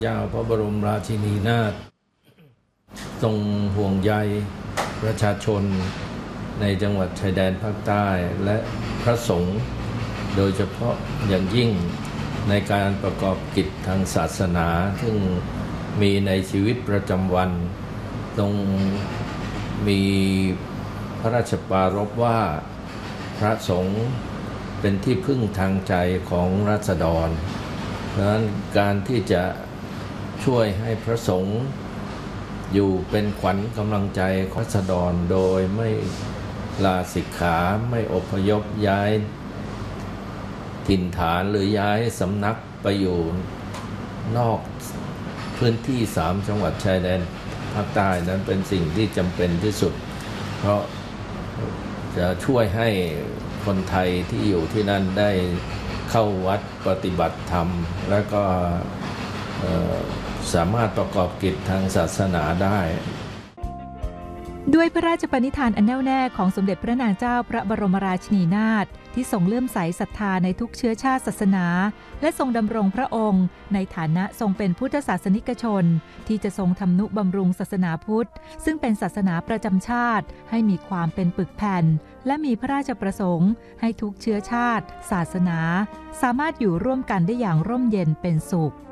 เจ้าพระบรมราชินีนาถทรงห่วงใยประชาชนในจังหวัดชายแดนภาคใต้และพระสงฆ์โดยเฉพาะอย่างยิ่งในการประกอบกิจทางศาสนาซึ่งมีในชีวิตประจำวันทรงมีพระราชปรารภว่าพระสงฆ์เป็นที่พึ่งทางใจของราษฎรดังนั้นการที่จะช่วยให้พระสงฆ์อยู่เป็นขวัญกำลังใจของราษฎรโดยไม่ลาสิกขาไม่อพยพย้ายถิ่นฐานหรือย้ายสำนักไปอยู่นอกพื้นที่3จังหวัดชายแดนภาคใต้นั้นเป็นสิ่งที่จำเป็นที่สุดเพราะจะช่วยให้คนไทยที่อยู่ที่นั่นได้เข้าวัดปฏิบัติธรรมและก็สามารถประกอบกิจทางศาสนาได้ด้วยพระราชปณิธานอันแน่วแน่ของสมเด็จพระนางเจ้าพระบรมราชินีนาถที่ทรงเลื่อมใสศรัทธาในทุกเชื้อชาติศาสนาและทรงดำรงพระองค์ในฐานะทรงเป็นพุทธศาสนิกชนที่จะทรงทำนุบำรุงศาสนาพุทธซึ่งเป็นศาสนาประจำชาติให้มีความเป็นปึกแผ่นและมีพระราชประสงค์ให้ทุกเชื้อชาติศาสนาสามารถอยู่ร่วมกันได้อย่างร่มเย็นเป็นสุข